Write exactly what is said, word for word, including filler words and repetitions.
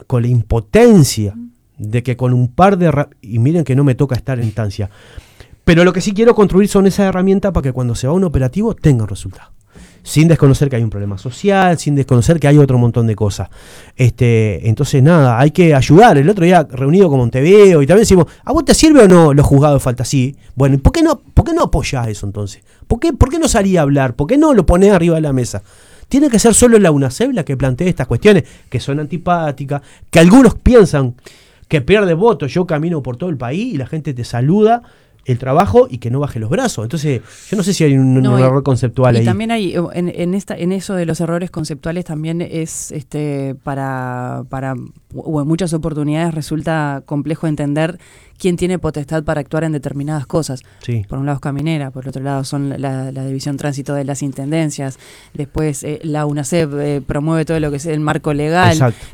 con la impotencia de que con un par de... Y miren que no me toca estar en instancia. Pero lo que sí quiero construir son esas herramientas para que cuando se va a un operativo tengan resultados. Sin desconocer que hay un problema social, sin desconocer que hay otro montón de cosas. Este, entonces, nada, hay que ayudar. El otro día, reunido con Montevideo, y también decimos, ¿a vos te sirve o no los juzgados de falta? Sí. Bueno, ¿por qué no, por qué no apoyás eso entonces? ¿Por qué, por qué no salís a hablar? ¿Por qué no lo ponés arriba de la mesa? Tiene que ser solo la UNACEB la que plantee estas cuestiones, que son antipáticas, que algunos piensan que pierde votos. Yo camino por todo el país y la gente te saluda el trabajo y que no baje los brazos. Entonces, yo no sé si hay un, no, un y, error conceptual y ahí. Y también hay, en, en esta en eso de los errores conceptuales también es este para, para o en muchas oportunidades resulta complejo entender quién tiene potestad para actuar en determinadas cosas. Sí. Por un lado es Caminera, por el otro lado son la, la División Tránsito de las Intendencias, después eh, la UNACEB eh, promueve todo lo que es el marco legal. Exacto.